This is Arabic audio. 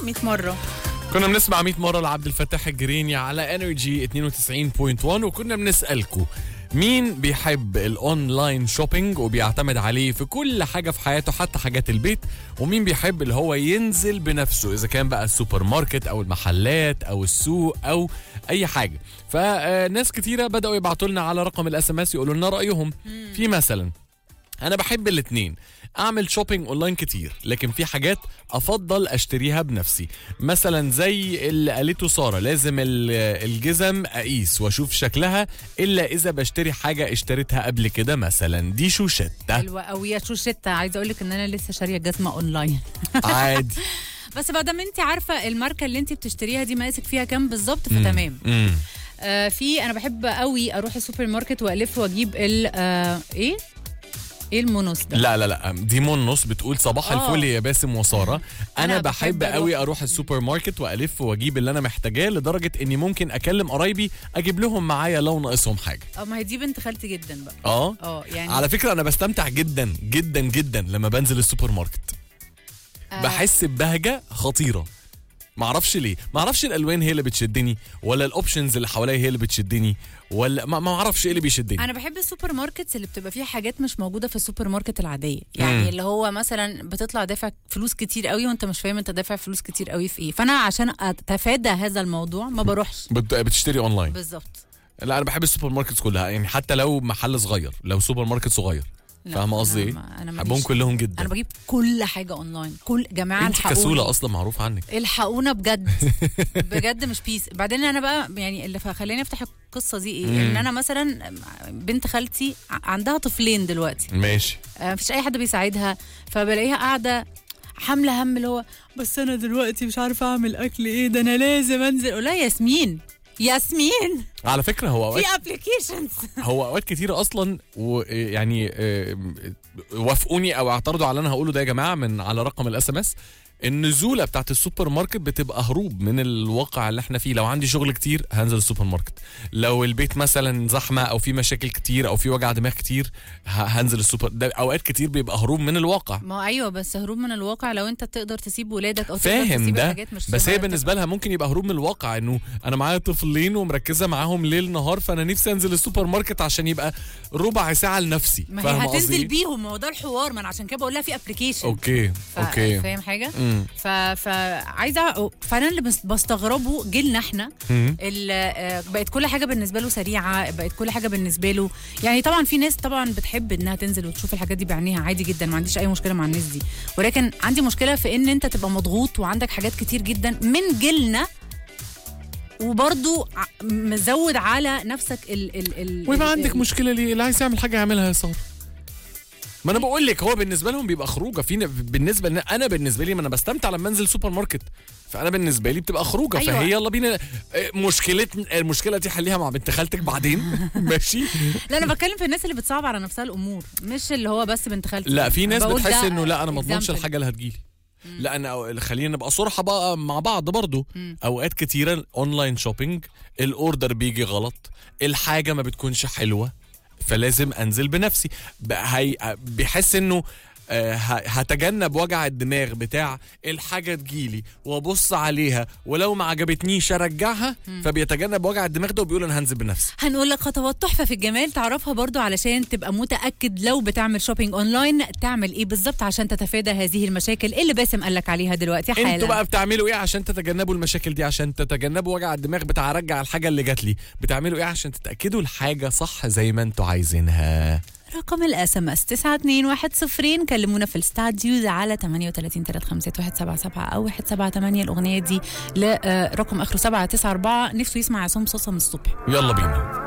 100 مرة. كنا بنسمع 100 مرة لعبد الفتاح الجريني على انرجي 92.1، وكنا بنسألكم مين بيحب الاونلاين شوبينج وبيعتمد عليه في كل حاجة في حياته حتى حاجات البيت، ومين بيحب اللي هو ينزل بنفسه اذا كان بقى السوبر ماركت او المحلات او السوق او اي حاجة. فناس كتيرة بدأوا يبعتوا لنا على رقم الاس ام اس يقولوا لنا رأيهم. في مثلا انا بحب الاتنين، اعمل شوبينج اونلاين كتير لكن في حاجات افضل اشتريها بنفسي، مثلا زي اللي قالته ساره، لازم الجزم اقيس واشوف شكلها الا اذا بشتري حاجه اشتريتها قبل كده، مثلا دي شوشته. حلوة قوي يا شوشته. عايزه اقول لك ان انا لسه شاريه جزمه اونلاين. عادي. بس بعد ما انت عارفه الماركه اللي انت بتشتريها دي مقاسك فيها كام بالظبط فتمام. انا بحب قوي اروح السوبر ماركت والف واجيب ايه المونوس ده؟ لا دي مونوس بتقول صباح الفل يا باسم وساره. انا بحب قوي اروح السوبر ماركت والف واجيب اللي انا محتاجاه، لدرجه اني ممكن اكلم قرايبي اجيب لهم معايا لو ناقصهم حاجه. ما هي دي بنت خالتي جدا بقى. يعني على فكره انا بستمتع جدا جدا جدا لما بنزل السوبر ماركت. بحس ببهجه خطيره، معرفش ليه، معرفش الالوان هي اللي بتشدني ولا الاوبشنز اللي حواليا هي اللي بتشدني ولا ما اعرفش ايه اللي بيشدني. انا بحب السوبر ماركتس اللي بتبقى فيها حاجات مش موجوده في السوبر ماركت العاديه، يعني اللي هو مثلا بتطلع دافع فلوس كتير قوي وانت مش فاهم انت دافع فلوس كتير قوي في ايه، فانا عشان اتفادى هذا الموضوع ما بروحش. بتشتري اونلاين بالظبط. لا انا بحب السوبر ماركتس كلها، يعني حتى لو محل صغير، لو سوبر ماركت صغير، فاهمه قصدي ايه؟ بحبهم كلهم جدا. انا بجيب كل حاجه اونلاين. كل جماعه انت كسوله اصلا معروف عنك. الحقونا بجد. بجد مش بيس. بعدين انا بقى يعني اللي خلاني افتح القصه دي ايه؟ ان انا مثلا بنت خالتي عندها طفلين دلوقتي، ماشي، مفيش اي حد بيساعدها، فبلاقيها قاعده حامله هم اللي هو بس انا دلوقتي مش عارفه اعمل اكل ايه، ده انا لازم انزل. اقول لها ياسمين على فكره هو اوقات في ابلكيشنز هو اوقات كتيره اصلا، ويعني وافقوني او اعترضوا على اللي انا هقوله ده يا جماعه من على رقم الاس ام اس. النزوله بتاعت السوبر ماركت بتبقى هروب من الواقع اللي احنا فيه. لو عندي شغل كتير هنزل السوبر ماركت، لو البيت مثلا زحمه او في مشاكل كتير او في وجع دماغ كتير هنزل السوبر. ده اوقات كتير بيبقى هروب من الواقع. ما ايوه، بس هروب من الواقع لو انت تقدر تسيب ولادك او تقدر تسيب ده حاجات مش بس هي بالنسبه لها ممكن يبقى هروب من الواقع، انه انا معايا طفلين ومركزه معاهم ليل نهار، فانا نفسي انزل السوبر ماركت عشان يبقى ربع ساعه لنفسي. ما هي هتنزل بيهم، ما هو ده الحوار. ما انا عشان كده بقول لها في ابلكيشن. اوكي فاهم حاجه؟ فانا اللي بستغربه جيلنا احنا، بقت كل حاجه بالنسبه له سريعه، بقت كل حاجه بالنسبه له يعني طبعا في ناس طبعا بتحب انها تنزل وتشوف الحاجات دي بعينيها، عادي جدا، ما عنديش اي مشكله مع الناس دي، ولكن عندي مشكله في ان انت تبقى مضغوط وعندك حاجات كتير جدا من جيلنا وبرضو مزود على نفسك ويبقى عندك مشكله ليه؟ اللي عايز يعمل حاجه يعملها يا صاحبي. ما انا بقول لك هو بالنسبه لهم بيبقى خروجه. بالنسبه لي ما انا بستمتع لما انزل سوبر ماركت، فانا بالنسبه لي بتبقى خروجه. أيوة. فهي يلا بينا. المشكله دي حليها مع بنت خالتك بعدين. ماشي. لا انا بتكلم في الناس اللي بتصعب على نفسها الامور، مش اللي هو بس بنت خالتك. لا في ناس بتحس انه لا انا ما اضمنش الحاجه اللي هتجيلي. لا انا خلينا نبقى صراحه بقى مع بعض برضو. اوقات كتيره اونلاين شوبينج الاوردر بيجي غلط، الحاجه ما بتكونش حلوه، فلازم انزل بنفسي. بيحس انه هتجنب وجع الدماغ بتاع الحاجه تجيلي وابص عليها ولو ما عجبتنيش ارجعها، فبيتجنب وجع الدماغ ده وبيقول انا هنزل بنفسي. هنقول لك خطوات تحفه في الجمال تعرفها برضو علشان تبقى متاكد لو بتعمل شوبينج اونلاين تعمل ايه بالظبط عشان تتفادى هذه المشاكل اللي باسم قال لك عليها دلوقتي حالا. انتوا بقى بتعملوا ايه عشان تتجنبوا المشاكل دي، عشان تتجنبوا وجع الدماغ بتاع ارجع الحاجه اللي جات لي؟ بتعملوا ايه عشان تتاكدوا الحاجه صح زي ما انتوا عايزينها؟ رقم الاس ام اس 9210. كلمونا في الاستاديو على 38 351 177 او 178. الاغنيه دي لرقم اخره 794 نفسه يسمع عصام صاصا من الصبح. يلا بينا.